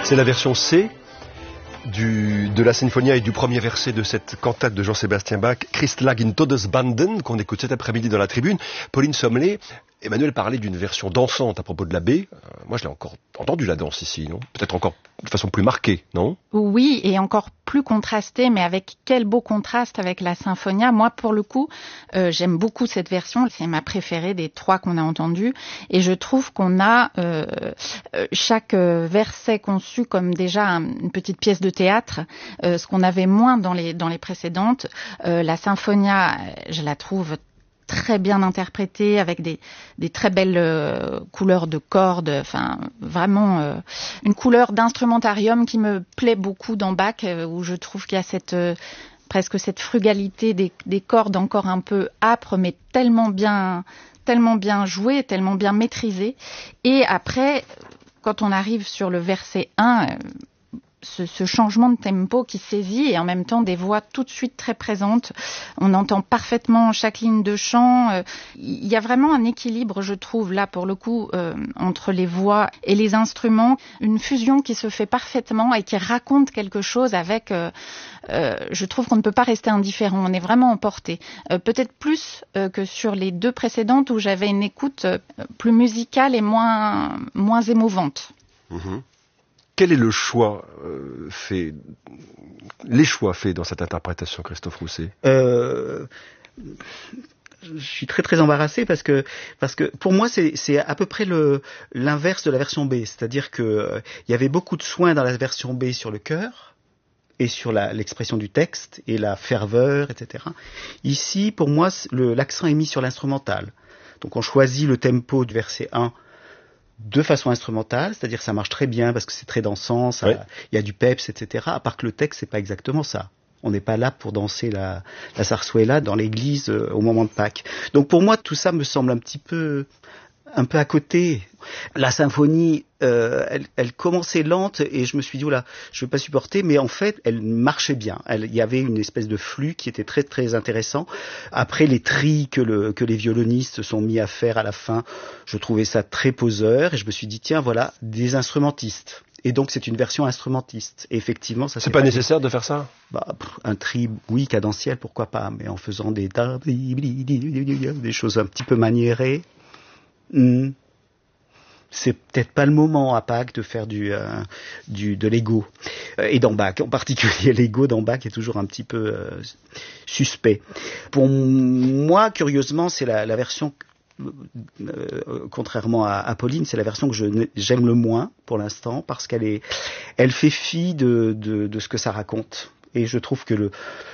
C'est la version C de la Sinfonia et du premier verset de cette cantate de Jean-Sébastien Bach, Christ lag in Todesbanden, qu'on écoute cet après-midi dans la tribune. Pauline Sommelet, Emmanuel parlait d'une version dansante à propos de l'abbé. Moi, je l'ai encore entendu, la danse ici, non? Peut-être encore de façon plus marquée, non? Oui, et encore plus contrastée, mais avec quel beau contraste avec la Sinfonia. Moi, pour le coup, j'aime beaucoup cette version. C'est ma préférée des trois qu'on a entendus. Et je trouve qu'on a chaque verset conçu comme déjà une petite pièce de théâtre, ce qu'on avait moins dans les précédentes. La Sinfonia, je la trouve très bien interprétée, avec des très belles couleurs de cordes, enfin vraiment une couleur d'instrumentarium qui me plaît beaucoup dans Bach, où je trouve qu'il y a presque cette frugalité des cordes encore un peu âpres, mais tellement bien jouées, tellement bien maîtrisées. Et après, quand on arrive sur le verset 1, ce changement de tempo qui saisit et en même temps des voix tout de suite très présentes. On entend parfaitement chaque ligne de chant. Il y a vraiment un équilibre, je trouve, là pour le coup, entre les voix et les instruments. Une fusion qui se fait parfaitement et qui raconte quelque chose avec... je trouve qu'on ne peut pas rester indifférent. On est vraiment emporté. Peut-être plus que sur les deux précédentes où j'avais une écoute plus musicale et moins émouvante. Mm-hmm. Quel est le choix les choix faits dans cette interprétation, Christophe Rousset? Je suis très très embarrassé parce que pour moi c'est à peu près l'inverse de la version B, c'est-à-dire que il y avait beaucoup de soin dans la version B sur le chœur et sur l'expression du texte et la ferveur, etc. Ici, pour moi, l'accent est mis sur l'instrumental. Donc on choisit le tempo du verset 1 de façon instrumentale, c'est-à-dire que ça marche très bien parce que c'est très dansant, il y a du peps, etc. À part que le texte, c'est pas exactement ça. On n'est pas là pour danser la zarzuela dans l'église au moment de Pâques. Donc pour moi, tout ça me semble un peu à côté. La symphonie, elle commençait lente et je me suis dit, oula, je ne vais pas supporter, mais en fait, elle marchait bien. Il y avait une espèce de flux qui était très très intéressant. Après les trilles que les violonistes sont mis à faire à la fin, je trouvais ça très poseur et je me suis dit, tiens, voilà, des instrumentistes. Et donc c'est une version instrumentiste. Et effectivement, ça. C'est pas nécessaire de faire ça? Un tri, oui, cadentiel, pourquoi pas, mais en faisant des choses un petit peu maniérées. C'est peut-être pas le moment à Pâques de faire de l'ego. Et dans Bach, en particulier, l'ego dans Bach est toujours un petit peu suspect. Pour moi, curieusement, c'est la version, contrairement à Pauline, c'est la version que j'aime le moins pour l'instant, parce elle fait fi de ce que ça raconte. Et je trouve que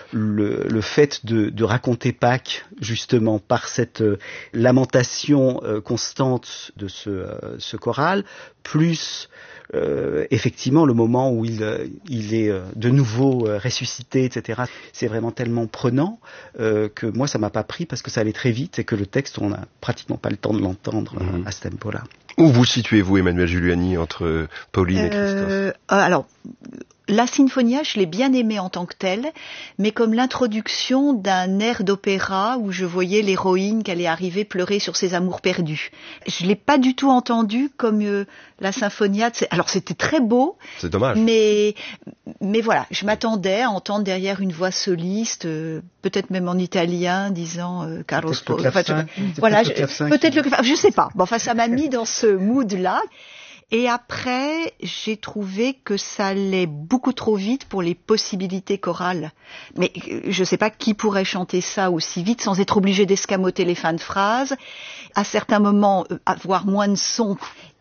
le fait de raconter Pâques, justement, par cette lamentation constante de ce choral, plus effectivement le moment où il est de nouveau ressuscité, etc. C'est vraiment tellement prenant que moi ça m'a pas pris parce que ça allait très vite et que le texte, on n'a pratiquement pas le temps de l'entendre à ce tempo-là. Où vous situez-vous, Emmanuel Giuliani, entre Pauline et Christophe? Alors, la Sinfonia, je l'ai bien aimée en tant que telle, mais comme l'introduction d'un air d'opéra où je voyais l'héroïne qui allait arriver pleurer sur ses amours perdus. Je l'ai pas du tout entendue comme la Sinfonia. Alors c'était très beau. C'est dommage. Mais voilà, je m'attendais à entendre derrière une voix soliste, peut-être même en italien, disant Carlos Paul. Voilà, peut-être le clavecin. Je sais pas. Bon, enfin, ça m'a mis dans ce mood-là. Et après, j'ai trouvé que ça allait beaucoup trop vite pour les possibilités chorales. Mais je ne sais pas qui pourrait chanter ça aussi vite sans être obligé d'escamoter les fins de phrases. À certains moments, avoir moins de son.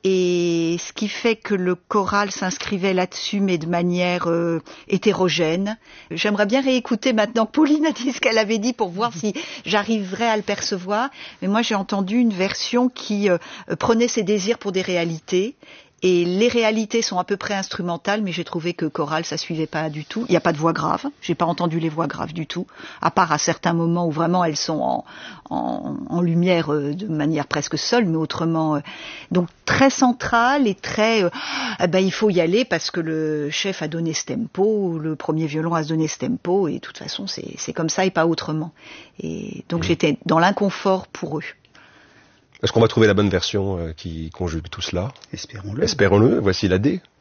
Et ce qui fait que le choral s'inscrivait là-dessus, mais de manière hétérogène. J'aimerais bien réécouter maintenant. Pauline a dit ce qu'elle avait dit pour voir si j'arriverais à le percevoir. Mais moi, j'ai entendu une version qui prenait ses désirs pour des réalités. Et les réalités sont à peu près instrumentales, mais j'ai trouvé que chorale, ça suivait pas du tout. Il n'y a pas de voix grave. J'ai pas entendu les voix graves du tout. À part à certains moments où vraiment elles sont en lumière de manière presque seule, mais autrement. Donc très centrale et très, il faut y aller parce que le chef a donné ce tempo, le premier violon a donné ce tempo, et de toute façon, c'est comme ça et pas autrement. Et donc j'étais dans l'inconfort pour eux. Est-ce qu'on va trouver la bonne version qui conjugue tout cela? Espérons-le. Espérons-le. Voici la D.